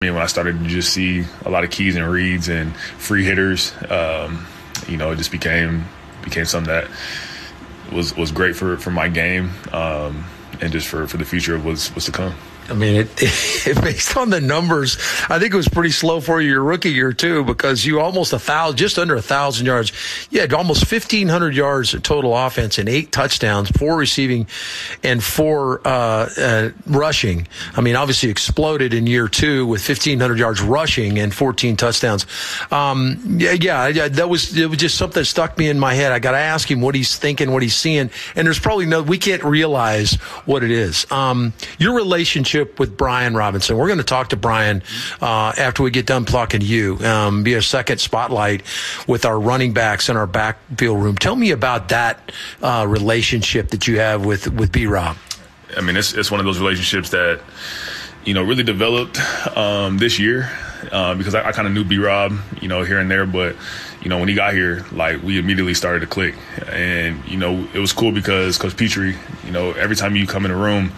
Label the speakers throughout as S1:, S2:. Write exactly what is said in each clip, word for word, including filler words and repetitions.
S1: I mean, when I started to just see a lot of keys and reads and free hitters, um, you know, it just became became something that was was great for, for my game um, and just for, for the future of what's, what's to come.
S2: I mean, it, it, based on the numbers, I think it was pretty slow for you your rookie year, too, because you almost a thousand, just under a thousand yards. You had almost fifteen hundred yards of total offense and eight touchdowns, four receiving and four uh, uh, rushing. I mean, obviously exploded in year two with fifteen hundred yards rushing and fourteen touchdowns. Um, yeah, yeah, that was, it was just something that stuck me in my head. I got to ask him what he's thinking, what he's seeing. And there's probably no, we can't realize what it is. Um, your relationship with Brian Robinson. We're going to talk to Brian uh, after we get done talking to you. Um, be a second spotlight with our running backs in our backfield room. Tell me about that uh, relationship that you have with with B-Rob.
S1: I mean, it's it's one of those relationships that, you know, really developed um, this year uh, because I, I kind of knew B-Rob, you know, here and there, but you know, when he got here, like, we immediately started to click. And, you know, it was cool because Coach Petrie, you know, every time you come in a room,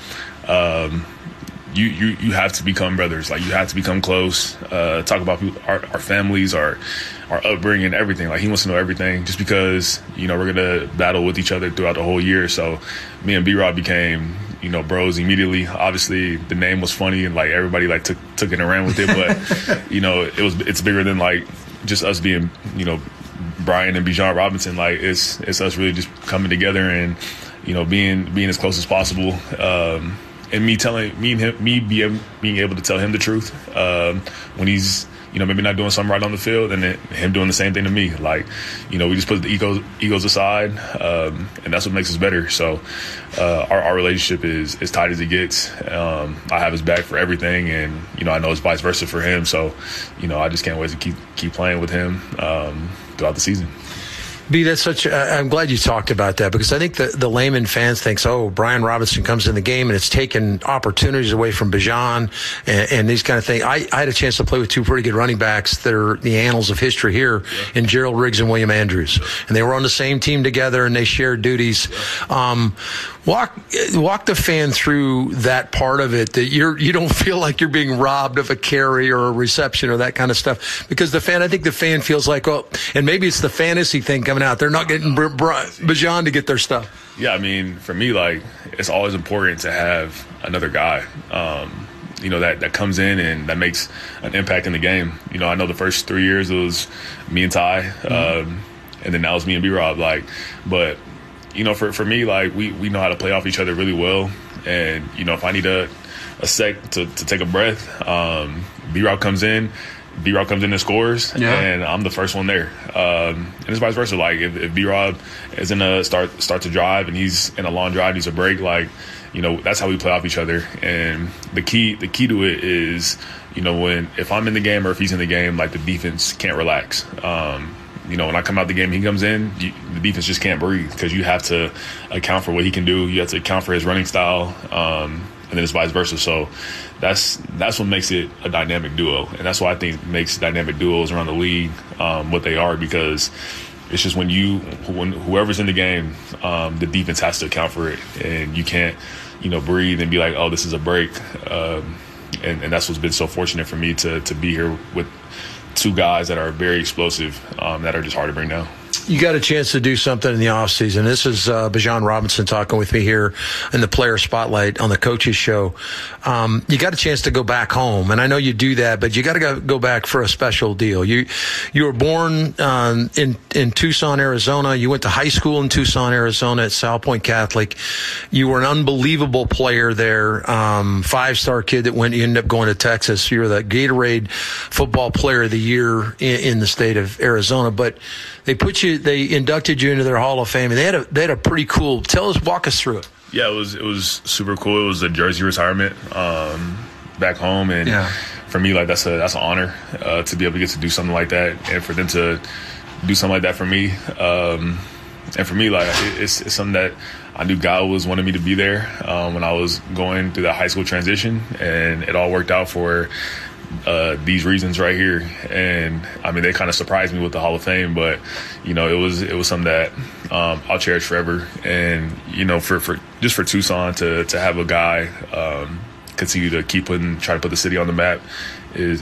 S1: um, You, you you have to become brothers. Like, you have to become close. Uh, talk about people, our, our families, our our upbringing, everything. Like, he wants to know everything just because, you know, we're going to battle with each other throughout the whole year. So me and B-Rob became, you know, bros immediately. Obviously, the name was funny and, like, everybody, like, took took it and ran with it. But, you know, it was it's bigger than, like, just us being, you know, Brian and Bijan Robinson. Like, it's it's us really just coming together and, you know, being being as close as possible. Um And me telling me and him, me being being able to tell him the truth um, when he's, you know, maybe not doing something right on the field, and then him doing the same thing to me. Like, you know, we just put the egos egos aside, um, and that's what makes us better. So uh, our our relationship is as tight as it gets. Um, I have his back for everything, and you know, I know it's vice versa for him. So, you know, I just can't wait to keep keep playing with him um, throughout the season.
S2: B, that's such. Uh, I'm glad you talked about that because I think the, the layman fans thinks, oh, Brian Robinson comes in the game and it's taken opportunities away from Bijan and, and these kind of things. I, I had a chance to play with two pretty good running backs that are the annals of history here yeah. in Gerald Riggs and William Andrews, yeah. and they were on the same team together and they shared duties. Yeah. Um, walk walk the fan through that part of it that you're you don't feel like you're being robbed of a carry or a reception or that kind of stuff because the fan. I think the fan feels like, oh, and maybe it's the fantasy thing coming out. They're not getting Br- Br- Bijan to get their stuff.
S1: Yeah, I mean, for me, like, it's always important to have another guy, um, you know, that, that comes in and that makes an impact in the game. You know, I know the first three years it was me and Ty, mm-hmm. um, and then now it's me and B-Rob. Like, but, you know, for, for me, like, we, we know how to play off each other really well. And, you know, if I need a, a sec to, to take a breath, um, B-Rob comes in. B-Rob comes in and scores, yeah. and I'm the first one there. Um, and it's vice versa. Like, if, if B-Rob is in a start start to drive and he's in a long drive, needs a break, like, you know, that's how we play off each other. And the key the key to it is, you know, when if I'm in the game or if he's in the game, like, the defense can't relax. Um, you know, when I come out the game, he comes in, you, the defense just can't breathe because you have to account for what he can do. You have to account for his running style, um, and then it's vice versa. So that's that's what makes it a dynamic duo, and that's why I think makes dynamic duos around the league um, what they are, because it's just when you when whoever's in the game, um, the defense has to account for it, and you can't, you know, breathe and be like, oh, this is a break, um, and, and that's what's been so fortunate for me to to be here with two guys that are very explosive, um, that are just hard to bring down.
S2: You got a chance to do something in the offseason. This is uh, Bijan Robinson talking with me here in the Player Spotlight on the Coaches Show. Um, you got a chance to go back home, and I know you do that, but you got to go, go back for a special deal. You you were born um, in in Tucson, Arizona. You went to high school in Tucson, Arizona at Sal Point Catholic. You were an unbelievable player there, um, five-star kid that went. You ended up going to Texas. You're the Gatorade Football Player of the Year in, in the state of Arizona, but they put you, they inducted you into their Hall of Fame, and they had a they had a pretty cool. Tell us, walk us through it.
S1: Yeah, it was it was super cool. It was a jersey retirement um, back home, and yeah. for me, like that's a that's an honor uh, to be able to get to do something like that, and for them to do something like that for me, um, and for me, like it, it's, it's something that I knew God was wanting me to be there um, when I was going through that high school transition, and it all worked out for uh, these reasons right here. And I mean, they kind of surprised me with the Hall of Fame, but you know, it was it was something that um, I'll cherish forever. And you know, for, for just for Tucson to to have a guy um, continue to keep putting, try to put the city on the map is